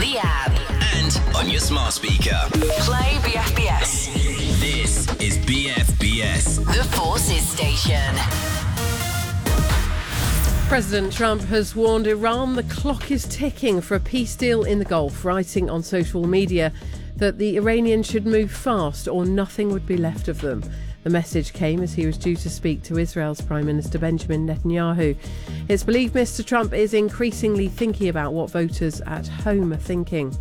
the app. And on your smart speaker. Play BFBS. This is BFBS. The Forces Station. President Trump has warned Iran the clock is ticking for a peace deal in the Gulf, writing on social media that the Iranians should move fast or nothing would be left of them. The message came as he was due to speak to Israel's Prime Minister Benjamin Netanyahu. It's believed Mr. Trump is increasingly thinking about what voters at home are thinking.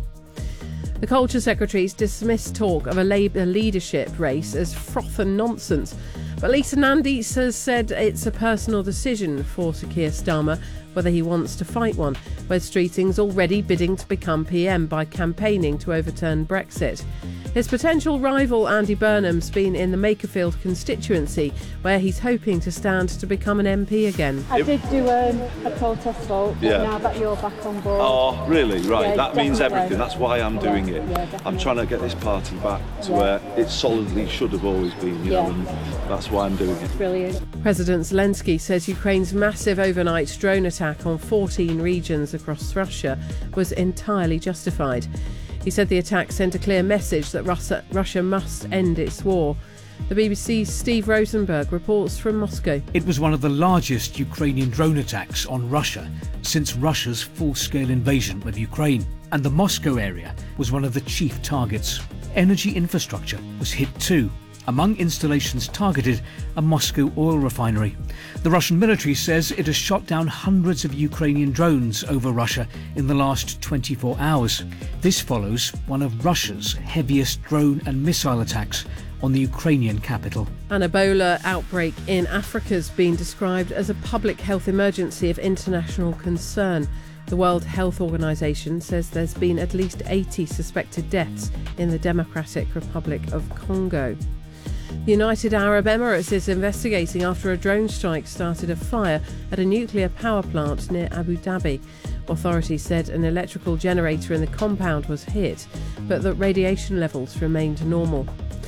The Culture Secretary's dismissed talk of a Labour leadership race as froth and nonsense. But Lisa Nandy has said it's a personal decision for Sir Keir Starmer whether he wants to fight one. Wes Streeting's already bidding to become PM by campaigning to overturn Brexit. His potential rival Andy Burnham's been in the Makerfield constituency, where he's hoping to stand to become an MP again. I did do a protest vote, but now that you're back on board... Oh, really? Right, yeah, that means everything. That's why I'm doing it. Yeah, I'm trying to get this party back to where it solidly should have always been, you know, and that's why I'm doing it. Brilliant. President Zelensky says Ukraine's massive overnight drone attack on 14 regions across Russia was entirely justified. He said the attack sent a clear message that Russia must end its war. The BBC's Steve Rosenberg reports from Moscow. It was one of the largest Ukrainian drone attacks on Russia since Russia's full-scale invasion of Ukraine. And the Moscow area was one of the chief targets. Energy infrastructure was hit too. Among installations targeted, a Moscow oil refinery. The Russian military says it has shot down hundreds of Ukrainian drones over Russia in the last 24 hours. This follows one of Russia's heaviest drone and missile attacks on the Ukrainian capital. An Ebola outbreak in Africa has been described as a public health emergency of international concern. The World Health Organization says there's been at least 80 suspected deaths in the Democratic Republic of Congo. The United Arab Emirates is investigating after a drone strike started a fire at a nuclear power plant near Abu Dhabi. Authorities said an electrical generator in the compound was hit, but that radiation levels remained normal.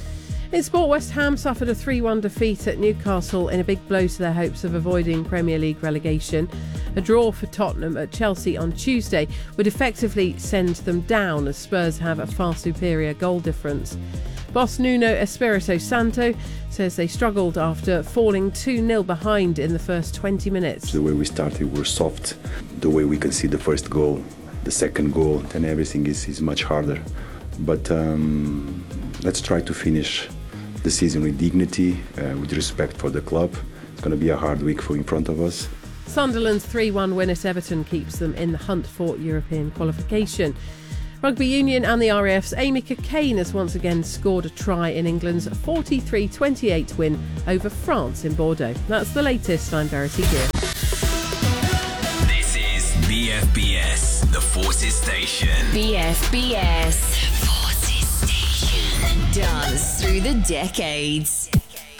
In sport, West Ham suffered a 3-1 defeat at Newcastle in a big blow to their hopes of avoiding Premier League relegation. A draw for Tottenham at Chelsea on Tuesday would effectively send them down, as Spurs have a far superior goal difference. Boss Nuno Espirito Santo says they struggled after falling 2-0 behind in the first 20 minutes. The way we started, we're soft. The way we concede the first goal, the second goal, then everything is much harder. But let's try to finish the season with dignity, with respect for the club. It's going to be a hard week in front of us. Sunderland's 3-1 win at Everton keeps them in the hunt for European qualification. Rugby Union and the RAF's Amy Cockayne has once again scored a try in England's 43-28 win over France in Bordeaux. That's the latest. I'm Verity Gear. This is BFBS, the Forces Station. BFBS. Forces Station. Dance through the decades.